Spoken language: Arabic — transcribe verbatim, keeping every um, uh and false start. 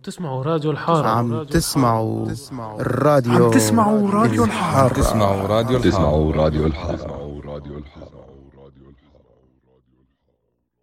تسمعوا راديو الحارة. عم تسمعوا الراديو عم تسمعوا راديو الحارة. الحارة. تسمعوا راديو تسمعوا راديو الحارة.